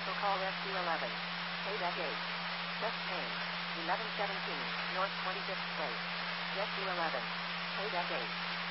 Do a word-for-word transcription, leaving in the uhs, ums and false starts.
Cancel call Rescue eleven. Payback eight. Chest pain. eleven seventeen, North twenty-fifth Place. Rescue eleven. Payback eight.